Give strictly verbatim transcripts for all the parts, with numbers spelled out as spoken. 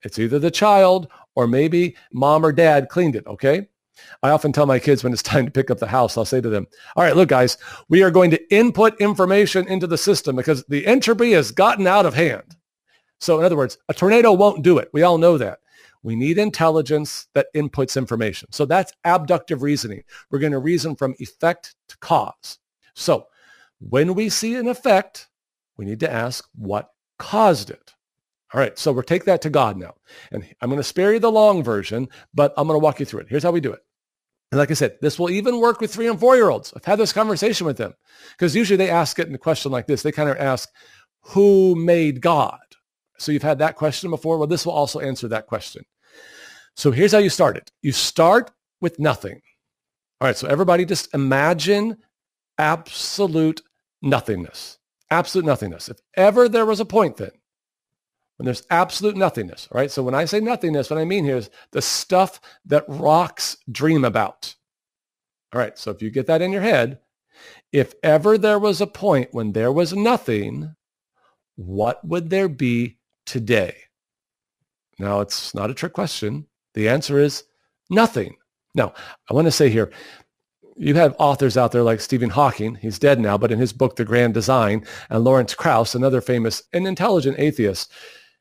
It's either the child or maybe mom or dad cleaned it, okay? I often tell my kids when it's time to pick up the house, I'll say to them, all right, look, guys, we are going to input information into the system because the entropy has gotten out of hand. So in other words, a tornado won't do it. We all know that. We need intelligence that inputs information. So that's abductive reasoning. We're going to reason from effect to cause. So when we see an effect, we need to ask what caused it. All right, so we'll take that to God now. And I'm going to spare you the long version, but I'm going to walk you through it. Here's how we do it. And like I said, this will even work with three and four-year-olds. I've had this conversation with them because usually they ask it in a question like this. They kind of ask, who made God? So you've had that question before. Well, this will also answer that question. So here's how you start it. You start with nothing. All right, so everybody just imagine absolute nothingness. Absolute nothingness. If ever there was a point then, when there's absolute nothingness, all right? So when I say nothingness, what I mean here is the stuff that rocks dream about. All right, so if you get that in your head, if ever there was a point when there was nothing, what would there be today? Now, it's not a trick question. The answer is nothing. Now, I want to say here, you have authors out there like Stephen Hawking. He's dead now, but in his book, The Grand Design, and Lawrence Krauss, another famous and intelligent atheist,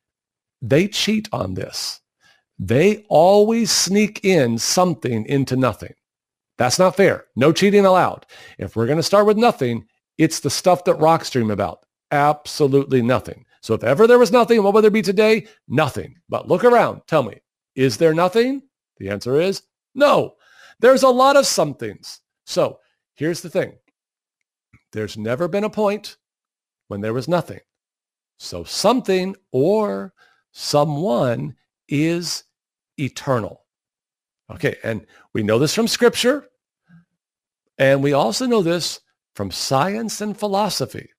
they cheat on this. They always sneak in something into nothing. That's not fair. No cheating allowed. If we're going to start with nothing, it's the stuff that rocks dream about. Absolutely nothing. So if ever there was nothing, what would there be today? Nothing. But look around. Tell me, is there nothing? The answer is no. There's a lot of somethings. So here's the thing. There's never been a point when there was nothing. So something or someone is eternal. Okay, and we know this from Scripture, and we also know this from science and philosophy.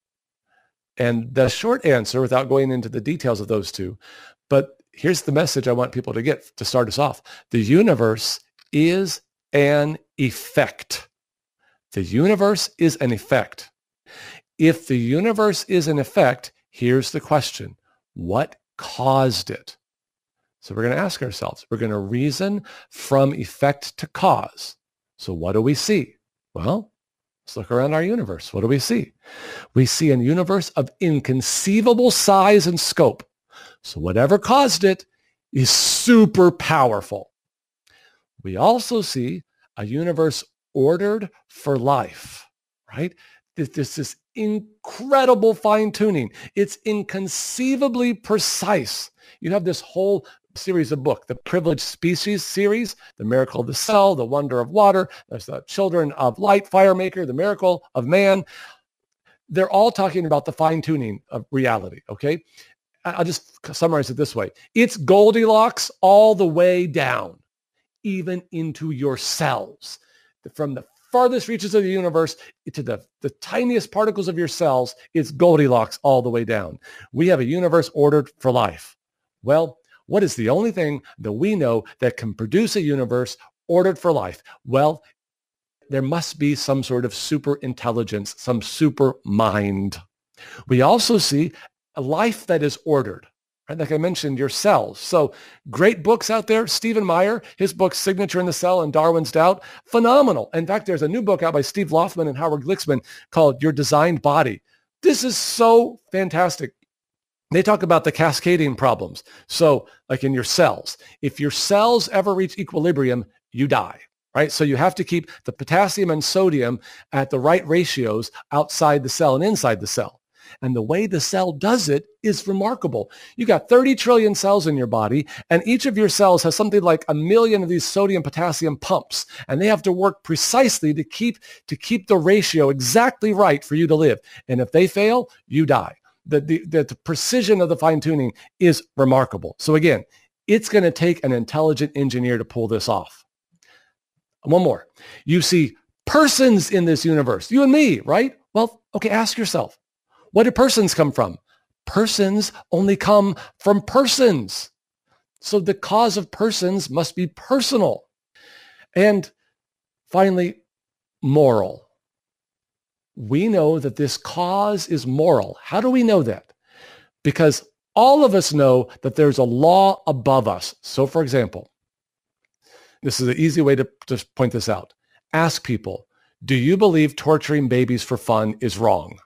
And the short answer, without going into the details of those two, but here's the message I want people to get to start us off. The universe is an effect. The universe is an effect. If the universe is an effect, here's the question. What caused it? So we're going to ask ourselves, we're going to reason from effect to cause. So what do we see? Well, let's look around our universe. What do we see? We see a universe of inconceivable size and scope. So whatever caused it is super powerful. We also see a universe ordered for life, right? This is incredible fine-tuning. It's inconceivably precise. You have this whole series of books, the Privileged Species series, The Miracle of the Cell, The Wonder of Water, there's the Children of Light, Fire Maker, The Miracle of Man. They're all talking about the fine-tuning of reality, okay? I'll just summarize it this way. It's Goldilocks all the way down, even into your cells. From the farthest reaches of the universe to the, the tiniest particles of your cells, it's Goldilocks all the way down. We have a universe ordered for life. Well, what is the only thing that we know that can produce a universe ordered for life? Well, there must be some sort of super intelligence, some super mind. We also see a life that is ordered. Right? Like I mentioned, your cells. So great books out there. Stephen Meyer, his book, Signature in the Cell and Darwin's Doubt, phenomenal. In fact, there's a new book out by Steve Loftman and Howard Glicksman called Your Designed Body. This is so fantastic. They talk about the cascading problems. So like in your cells, if your cells ever reach equilibrium, you die, right? So you have to keep the potassium and sodium at the right ratios outside the cell and inside the cell. And the way the cell does it is remarkable. You got thirty trillion cells in your body, and each of your cells has something like a million of these sodium potassium pumps, and they have to work precisely to keep to keep the ratio exactly right for you to live. And if they fail, you die. The, the, the, the precision of the fine-tuning is remarkable. So again, it's going to take an intelligent engineer to pull this off. One more. You see persons in this universe, you and me, right? Well, okay, ask yourself, what do persons come from? Persons only come from persons. So the cause of persons must be personal. And finally, moral. We know that this cause is moral. How do we know that? Because all of us know that there's a law above us. So for example, this is an easy way to just point this out. Ask people, do you believe torturing babies for fun is wrong?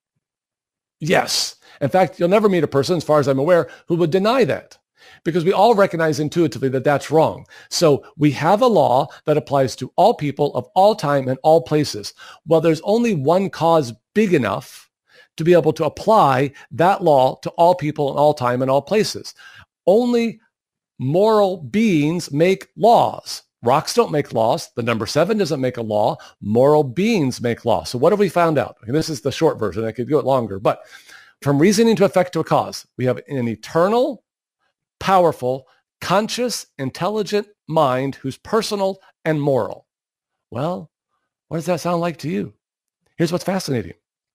Yes. In fact, you'll never meet a person, as far as I'm aware, who would deny that, because we all recognize intuitively that that's wrong. So we have a law that applies to all people of all time and all places. Well, there's only one cause big enough to be able to apply that law to all people in all time and all places. Only moral beings make laws. Rocks don't make laws. The number seven doesn't make a law. Moral beings make laws. So what have we found out? And this is the short version. I could go it longer. But from reasoning to effect to a cause, we have an eternal, powerful, conscious, intelligent mind who's personal and moral. Well, what does that sound like to you? Here's what's fascinating.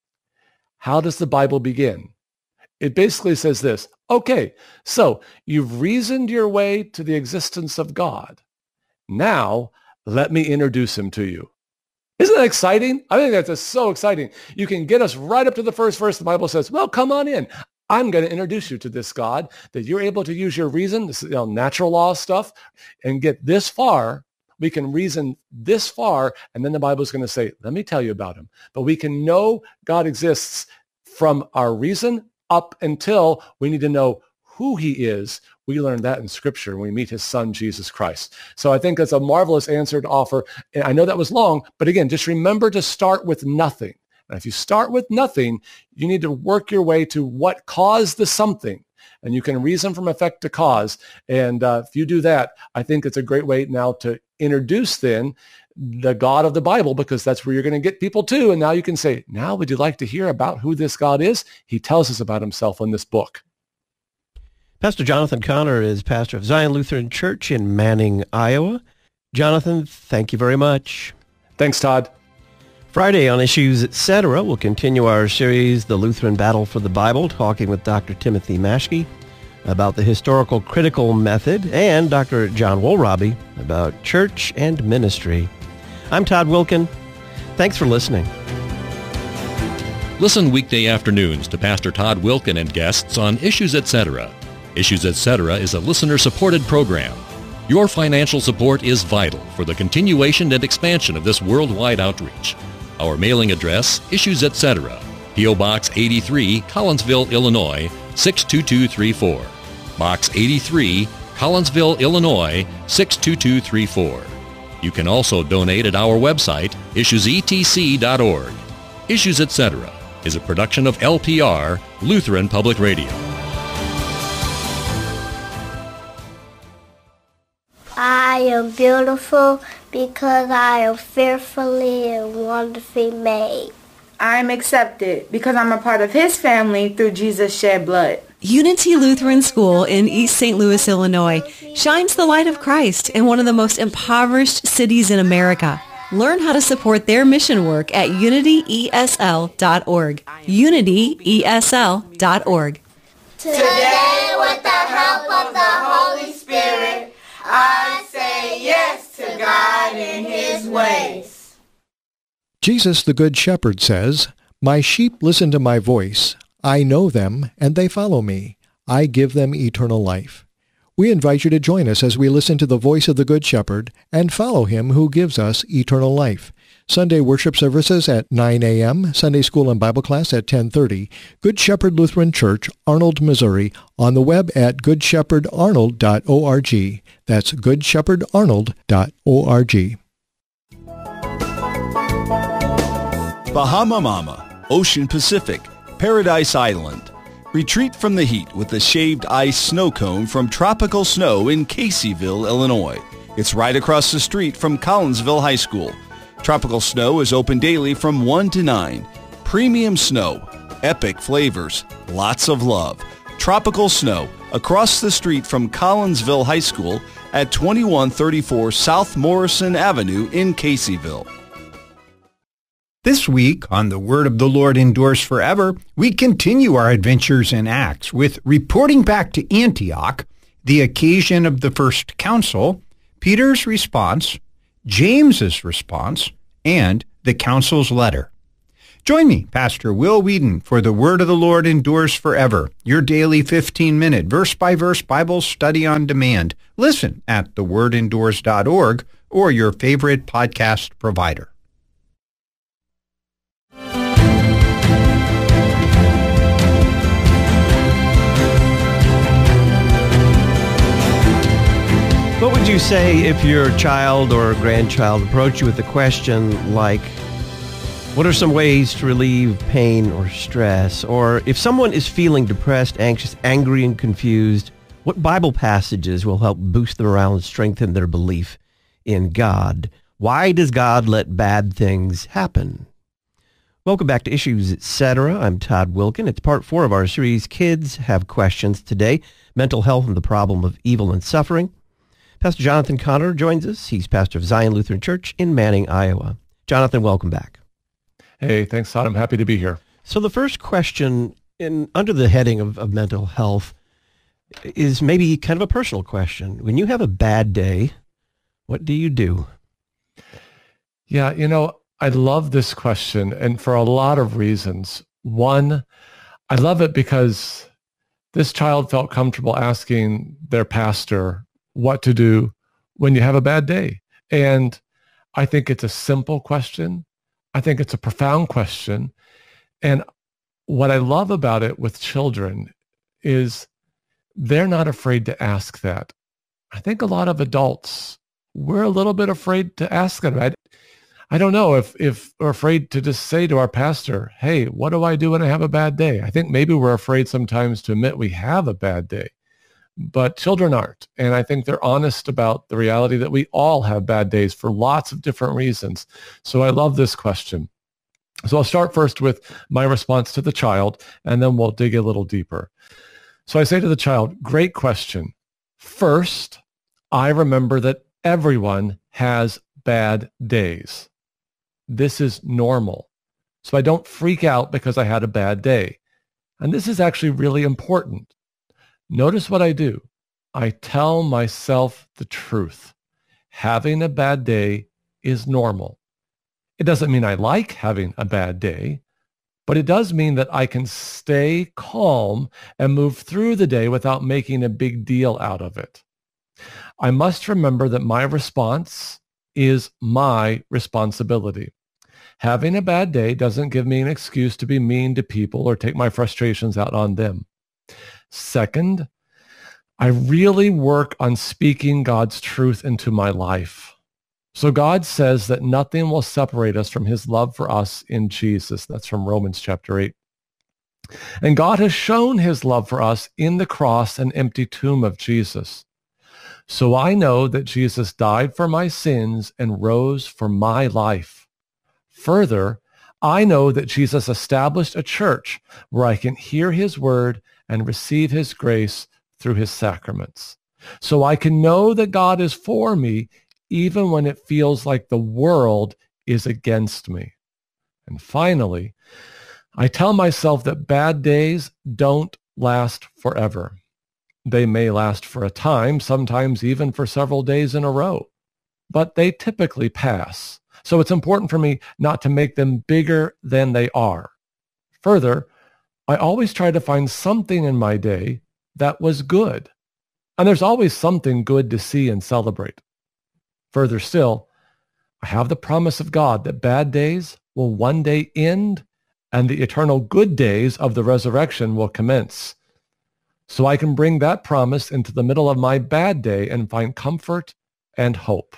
How does the Bible begin? It basically says this. Okay, so you've reasoned your way to the existence of God. Now, let me introduce him to you. Isn't that exciting? I think that's just so exciting. You can get us right up to the first verse. The Bible says, well, come on in. I'm going to introduce you to this God, that you're able to use your reason, this is, you know, natural law stuff, and get this far. We can reason this far, and then the Bible is going to say, let me tell you about him. But we can know God exists from our reason up until we need to know who he is. We learn that in Scripture when we meet his son, Jesus Christ. So I think that's a marvelous answer to offer. And I know that was long, but again, just remember to start with nothing. And if you start with nothing, you need to work your way to what caused the something. And you can reason from effect to cause. And uh, if you do that, I think it's a great way now to introduce then the God of the Bible, because that's where you're going to get people to. And now you can say, now would you like to hear about who this God is? He tells us about himself in this book. Pastor Jonathan Conner is pastor of Zion Lutheran Church in Manning, Iowa. Jonathan, thank you very much. Thanks, Todd. Friday on Issues Etc., we'll continue our series, The Lutheran Battle for the Bible, talking with Doctor Timothy Maschke about the historical critical method, and Doctor John Woolrobbie about church and ministry. I'm Todd Wilken. Thanks for listening. Listen weekday afternoons to Pastor Todd Wilken and guests on Issues Etc. Issues Etc. is a listener-supported program. Your financial support is vital for the continuation and expansion of this worldwide outreach. Our mailing address, Issues Etc., P O. Box eighty-three, Collinsville, Illinois, six two two three four. Box eighty-three, Collinsville, Illinois, six two two three four. You can also donate at our website, issues e t c dot org. Issues Etc. is a production of L P R, Lutheran Public Radio. I am beautiful because I am fearfully and wonderfully made. I am accepted because I'm a part of his family through Jesus' shed blood. Unity Lutheran School in East Saint Louis, Illinois, shines the light of Christ in one of the most impoverished cities in America. Learn how to support their mission work at unity e s l dot org. unity e s l dot org. Today, with the help of the Holy Spirit, I say yes to God and his ways. Jesus, the Good Shepherd, says, "My sheep listen to my voice. I know them, and they follow me. I give them eternal life." We invite you to join us as we listen to the voice of the Good Shepherd and follow him who gives us eternal life. Sunday worship services at nine a.m., Sunday school and Bible class at ten thirty, Good Shepherd Lutheran Church, Arnold, Missouri, on the web at good shepherd arnold dot org. That's good shepherd arnold dot org. Bahama Mama, Ocean Pacific, Paradise Island. Retreat from the heat with the shaved ice snow cone from Tropical Snow in Caseyville, Illinois. It's right across the street from Collinsville High School. Tropical Snow is open daily from one to nine. Premium snow, epic flavors, lots of love. Tropical Snow, across the street from Collinsville High School at twenty-one thirty-four South Morrison Avenue in Caseyville. This week on The Word of the Lord Endures Forever, we continue our adventures in Acts with reporting back to Antioch, the occasion of the first council, Peter's response, James's response, and the council's letter. Join me, Pastor Will Whedon, for The Word of the Lord Endures Forever, your daily fifteen-minute verse-by-verse Bible study on demand. Listen at the word endures dot org or your favorite podcast provider. What would you say if your child or grandchild approached you with a question like, what are some ways to relieve pain or stress? Or if someone is feeling depressed, anxious, angry, and confused, what Bible passages will help boost them around and strengthen their belief in God? Why does God let bad things happen? Welcome back to Issues, et cetera. I'm Todd Wilkin. It's part four of our series, Kids Have Questions. Today, mental health and the problem of evil and suffering. Pastor Jonathan Conner joins us. He's pastor of Zion Lutheran Church in Manning, Iowa. Jonathan, welcome back. Hey, thanks, Todd. I'm happy to be here. So the first question in under the heading of, of mental health is maybe kind of a personal question. When you have a bad day, what do you do? Yeah, you know, I love this question, and for a lot of reasons. One, I love it because this child felt comfortable asking their pastor what to do when you have a bad day. And I think it's a simple question. I think it's a profound question. And what I love about it with children is they're not afraid to ask that. I think a lot of adults, we're a little bit afraid to ask that. I, I don't know if, if we're afraid to just say to our pastor, hey, what do I do when I have a bad day? I think maybe we're afraid sometimes to admit we have a bad day. But children aren't. And I think they're honest about the reality that we all have bad days for lots of different reasons. So I love this question. So I'll start first with my response to the child, and then we'll dig a little deeper. So I say to the child, great question. First, I remember that everyone has bad days. This is normal. So I don't freak out because I had a bad day. And this is actually really important. Notice what I do. I tell myself the truth. Having a bad day is normal. It doesn't mean I like having a bad day, but it does mean that I can stay calm and move through the day without making a big deal out of it. I must remember that my response is my responsibility. Having a bad day doesn't give me an excuse to be mean to people or take my frustrations out on them. Second, I really work on speaking God's truth into my life. So God says that nothing will separate us from his love for us in Jesus. That's from Romans chapter eight. And God has shown his love for us in the cross and empty tomb of Jesus. So I know that Jesus died for my sins and rose for my life. Further, I know that Jesus established a church where I can hear his word and receive his grace through his sacraments. So I can know that God is for me even when it feels like the world is against me. And finally, I tell myself that bad days don't last forever. They may last for a time, sometimes even for several days in a row, but they typically pass. So it's important for me not to make them bigger than they are. Further, I always try to find something in my day that was good. And there's always something good to see and celebrate. Further still, I have the promise of God that bad days will one day end and the eternal good days of the resurrection will commence. So I can bring that promise into the middle of my bad day and find comfort and hope.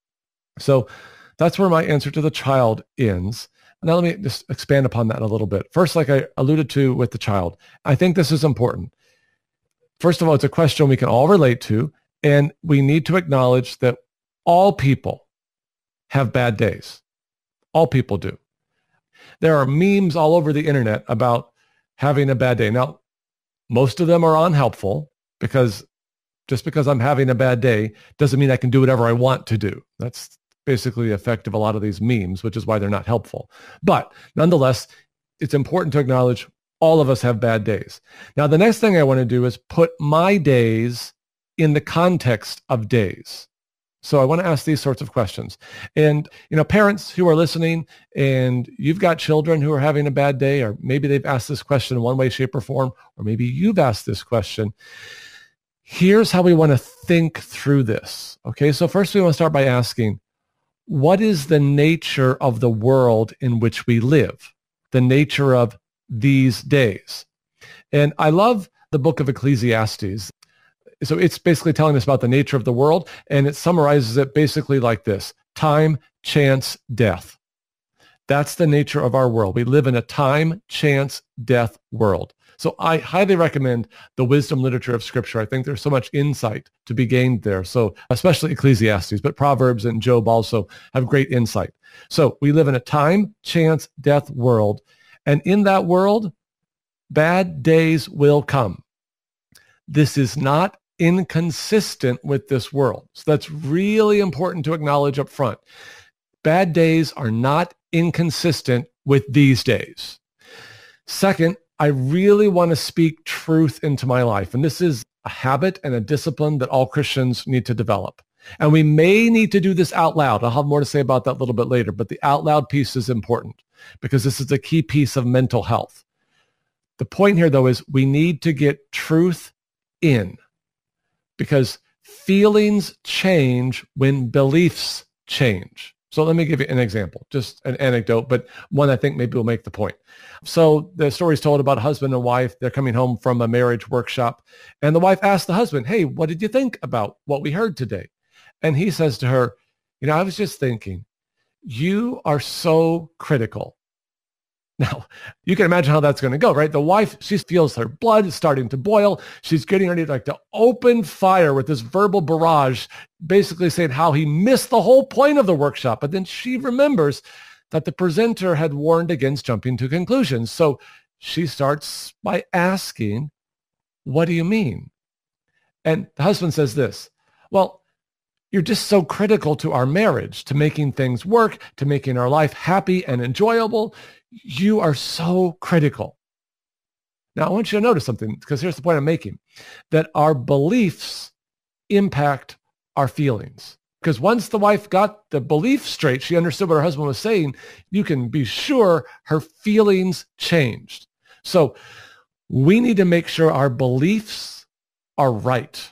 So that's where my answer to the child ends. Now let me just expand upon that a little bit. First, like I alluded to with the child, I think this is important. First of all, it's a question we can all relate to, and we need to acknowledge that all people have bad days. All people do. There are memes all over the internet about having a bad day. Now, most of them are unhelpful because just because I'm having a bad day doesn't mean I can do whatever I want to do. That's basically the effect of a lot of these memes, which is why they're not helpful. But nonetheless, it's important to acknowledge all of us have bad days. Now, the next thing I want to do is put my days in the context of days. So I want to ask these sorts of questions. And, you know, parents who are listening and you've got children who are having a bad day, or maybe they've asked this question in one way, shape, or form, or maybe you've asked this question. Here's how we want to think through this. Okay, so first we want to start by asking, what is the nature of the world in which we live? The nature of these days. And I love the book of Ecclesiastes. So it's basically telling us about the nature of the world, and it summarizes it basically like this: time, chance, death. That's the nature of our world. We live in a time, chance, death world. So I highly recommend the wisdom literature of Scripture. I think there's so much insight to be gained there. So especially Ecclesiastes, but Proverbs and Job also have great insight. So we live in a time, chance, death world. And in that world, bad days will come. This is not inconsistent with this world. So that's really important to acknowledge up front. Bad days are not inconsistent with these days. Second, I really want to speak truth into my life. And this is a habit and a discipline that all Christians need to develop. And we may need to do this out loud. I'll have more to say about that a little bit later, but the out loud piece is important because this is a key piece of mental health. The point here, though, is we need to get truth in, because feelings change when beliefs change. So let me give you an example, just an anecdote, but one I think maybe will make the point. So the story is told about a husband and wife. They're coming home from a marriage workshop, and the wife asked the husband, "Hey, what did you think about what we heard today?" And he says to her, "You know, I was just thinking, you are so critical." Now, you can imagine how that's going to go, right? The wife, she feels her blood starting to boil. She's getting ready to, like, to open fire with this verbal barrage, basically saying how he missed the whole point of the workshop. But then she remembers that the presenter had warned against jumping to conclusions. So she starts by asking, "What do you mean?" And the husband says this: "Well, you're just so critical to our marriage, to making things work, to making our life happy and enjoyable. You are so critical." Now, I want you to notice something, because here's the point I'm making, that our beliefs impact our feelings. Because once the wife got the belief straight, she understood what her husband was saying, you can be sure her feelings changed. So we need to make sure our beliefs are right.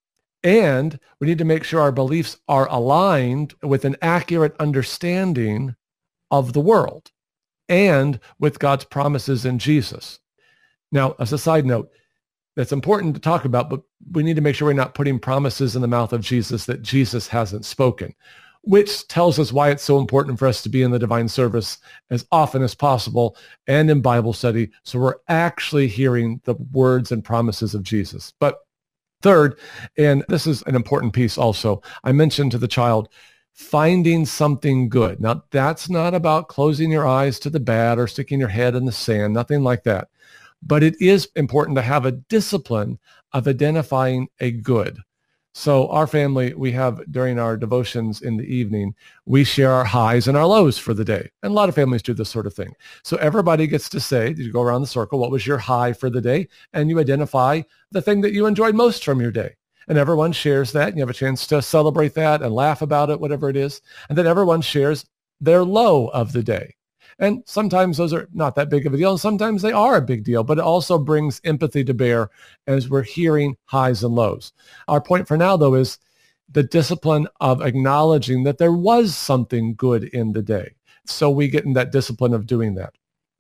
And we need to make sure our beliefs are aligned with an accurate understanding of the world and with God's promises in Jesus. Now, as a side note, that's important to talk about, but we need to make sure we're not putting promises in the mouth of Jesus that Jesus hasn't spoken, which tells us why it's so important for us to be in the divine service as often as possible and in Bible study, so we're actually hearing the words and promises of Jesus. But third, and this is an important piece also, I mentioned to the child, finding something good. Now, that's not about closing your eyes to the bad or sticking your head in the sand, nothing like that. But it is important to have a discipline of identifying a good. So our family, we have, during our devotions in the evening, we share our highs and our lows for the day. And a lot of families do this sort of thing. So everybody gets to say, you go around the circle, what was your high for the day? And you identify the thing that you enjoyed most from your day. And everyone shares that, and you have a chance to celebrate that and laugh about it, whatever it is. And then everyone shares their low of the day. And sometimes those are not that big of a deal, and sometimes they are a big deal, but it also brings empathy to bear as we're hearing highs and lows. Our point for now, though, is the discipline of acknowledging that there was something good in the day. So we get in that discipline of doing that.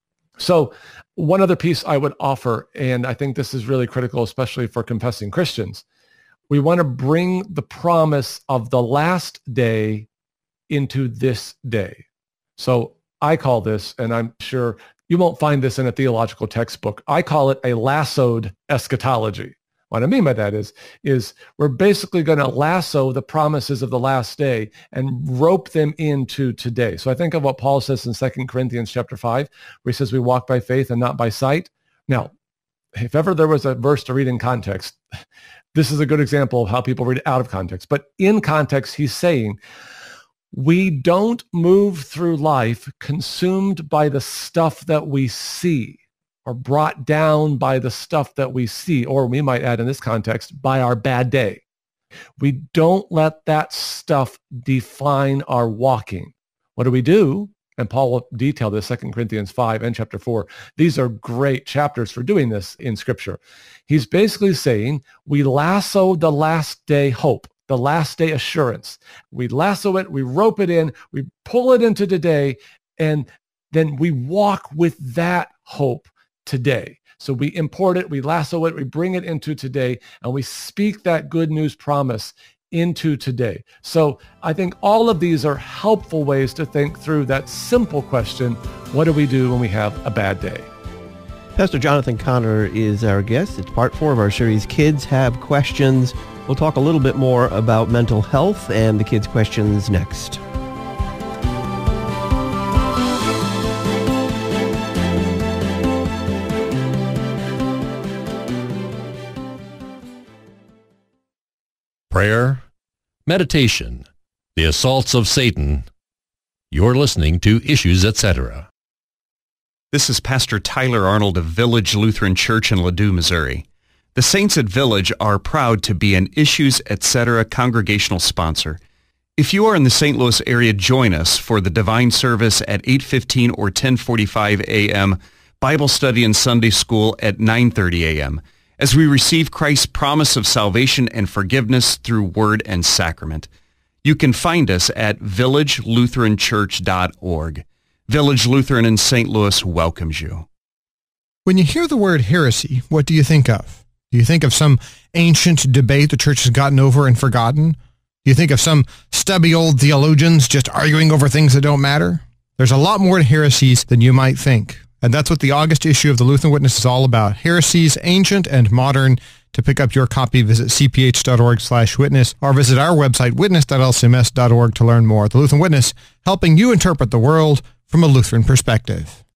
So one other piece I would offer, and I think this is really critical, especially for confessing Christians, we want to bring the promise of the last day into this day. So I call this, and I'm sure you won't find this in a theological textbook, I call it a lassoed eschatology. What I mean by that is, is we're basically going to lasso the promises of the last day and rope them into today. So I think of what Paul says in Second Corinthians chapter five, where he says we walk by faith and not by sight. Now, if ever there was a verse to read in context, this is a good example of how people read it out of context. But in context, he's saying, we don't move through life consumed by the stuff that we see or brought down by the stuff that we see, or we might add in this context, by our bad day. We don't let that stuff define our walking. What do we do? And Paul will detail this, Second Corinthians five and chapter four. These are great chapters for doing this in Scripture. He's basically saying we lasso the last day hope, the last day assurance. We lasso it, we rope it in, we pull it into today, and then we walk with that hope today. So we import it, we lasso it, we bring it into today, and we speak that good news promise into today. So I think all of these are helpful ways to think through that simple question, what do we do when we have a bad day? Pastor Jonathan Conner is our guest. It's part four of our series, Kids Have Questions. We'll talk a little bit more about mental health and the kids' questions next. Prayer, meditation, the assaults of Satan. You're listening to Issues, et cetera. This is Pastor Tyler Arnold of Village Lutheran Church in Ladue, Missouri. The Saints at Village are proud to be an Issues, et cetera congregational sponsor. If you are in the Saint Louis area, join us for the Divine Service at eight fifteen or ten forty-five a.m., Bible study and Sunday school at nine thirty a.m., as we receive Christ's promise of salvation and forgiveness through word and sacrament. You can find us at village lutheran church dot org. Village Lutheran in Saint Louis welcomes you. When you hear the word heresy, what do you think of? Do you think of some ancient debate the church has gotten over and forgotten? Do you think of some stubby old theologians just arguing over things that don't matter? There's a lot more to heresies than you might think. And that's what the August issue of the Lutheran Witness is all about. Heresies, ancient and modern. To pick up your copy, visit c p h dot org slash witness or visit our website, witness dot l c m s dot org, to learn more. The Lutheran Witness, helping you interpret the world from a Lutheran perspective.